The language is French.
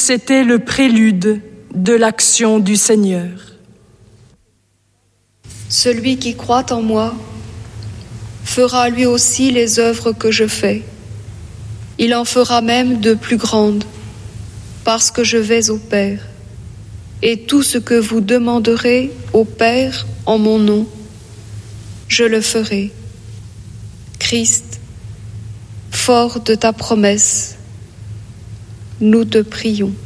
c'était le prélude de l'action du Seigneur. Celui qui croit en moi fera lui aussi les œuvres que je fais. Il en fera même de plus grandes, parce que je vais au Père. Et tout ce que vous demanderez au Père en mon nom, je le ferai. Christ, fort de ta promesse, nous te prions.